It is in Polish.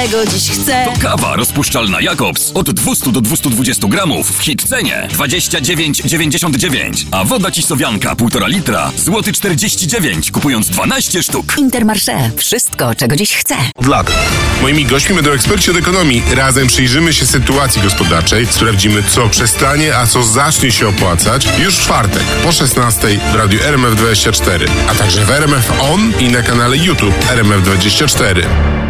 czego dziś chcę. To kawa rozpuszczalna Jakobs od 200 do 220 gramów w hit cenie 29,99. A woda Cisowianka 1,5 litra złoty 49, kupując 12 sztuk. Intermarché. Wszystko, czego dziś chcę. Od lat. Moimi gośćmi będą eksperci od ekonomii. Razem przyjrzymy się sytuacji gospodarczej, sprawdzimy, co przestanie, a co zacznie się opłacać już w czwartek po 16 w radiu RMF24, a także w RMF On i na kanale YouTube RMF24.